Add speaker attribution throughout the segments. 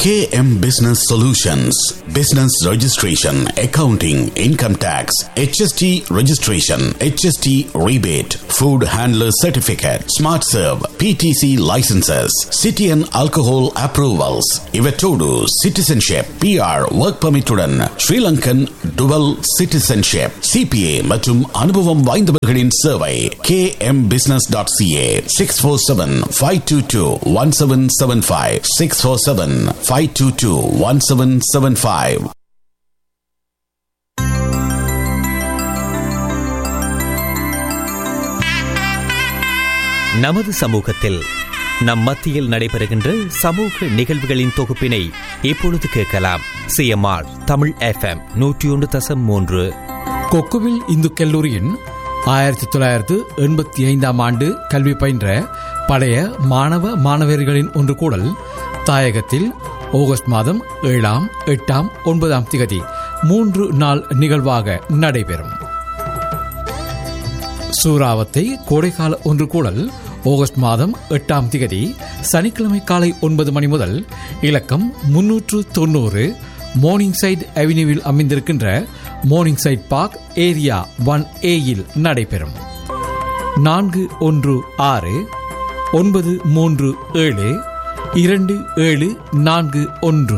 Speaker 1: KM Business Solutions, Business Registration, Accounting, Income Tax, HST Registration, HST Rebate, Food Handler Certificate, Smart Serve, PTC Licenses, City and Alcohol Approvals, Ivetodu, Citizenship, PR, Work Permit உடன் Sri Lankan Dual Citizenship, CPA மற்றும் அனுபவம் வாய்ந்தவர்களின் சேவை. kmbusiness.ca 647-522-1775 647-522-1775.
Speaker 2: நமது சமூகத்தில் நம் மத்தியில் நடைபெறுகின்ற சமூக நிகழ்வுகளின் தொகுப்பினை இப்பொழுது கேட்கலாம். CMR Tamil FM 101.3.
Speaker 3: கொக்குவில் இந்து கல்லூரியின் 1985 ஆண்டு கல்வி பயின்ற பழைய மாணவ மாணவர்களின் ஒன்று கூடல் தாயகத்தில் ஆகஸ்ட் மாதம் 7, 8, 9 திகதி 3 நாள் நிகழ்வாக நடைபெறும். சூறாவத்தை கோடைக்கால ஒன்று கூடல் ஆகஸ்ட் மாதம் 8 திகதி சனிக்கிழமை காலை 9 மணி முதல் இலக்கம் 390 மோர்னிங் சைட் அவென்யூவில் அமைந்திருக்கின்ற morning side park area 1A நடைபெறும். 416-937-2741.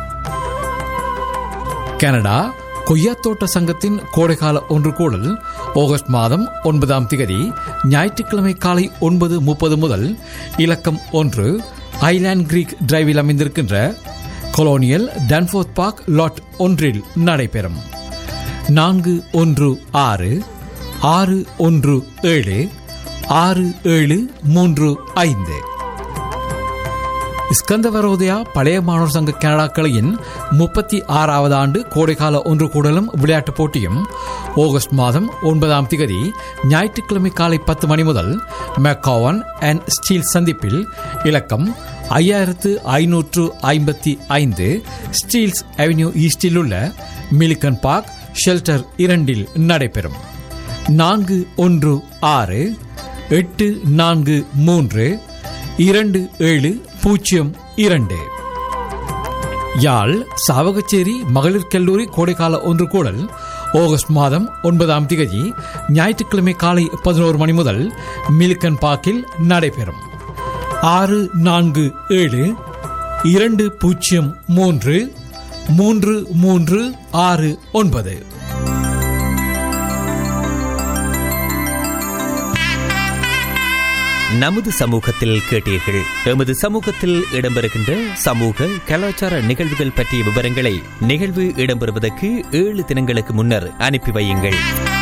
Speaker 3: கனடா கொய்யாத்தோட்ட சங்கத்தின் கோடைக்கால ஒன்று கூடல் ஆகஸ்ட் மாதம் 9 திகதி ஞாயிற்றுக்கிழமை காலை 9:30 முதல் இலக்கம் 1 ஐலாண்ட் கிரீக் டிரைவில் அமைந்திருக்கின்ற கொலோனியல் டன்ஃபோர்த் பார்க் லாட் 1 நடைபெறும். 416-617-6735. ஸ்கந்தவரோதயா பழைய மாணவர் சங்க கனடா கிளையின் 36வது ஆண்டு கோடைக்கால ஒன்று கூடலும் விளையாட்டுப் போட்டியும் ஆகஸ்ட் மாதம் 9 திகதி ஞாயிற்றுக்கிழமை காலை 10 மணி முதல் மெக்காவன் அண்ட் ஸ்டீல் சந்திப்பில் இலக்கம் 5555 ஸ்டீல்ஸ் அவென்யூ ஈஸ்டில் உள்ள மிலிகன் பார்க் ஷெல்டர் 2 நடைபெறும். 416-843-2702. யாழ் சாவகச்சேரி மகளிர் கல்லூரி கோடைக்கால ஒன்று கூடல் ஆகஸ்ட் மாதம் 9 திகதி ஞாயிற்றுக்கிழமை காலை 11 மணி முதல் மிலிகன் பார்க்கில் நடைபெறும். 647-203-3369.
Speaker 2: நமது சமூகத்தில் கேட்டீர்கள். எமது சமூகத்தில் இடம்பெறுகின்ற சமூக கலாச்சார நிகழ்வுகள் பற்றிய விவரங்களை நிகழ்வு இடம்பெறுவதற்கு 7 தினங்களுக்கு முன்னர் அனுப்பி வையுங்கள்.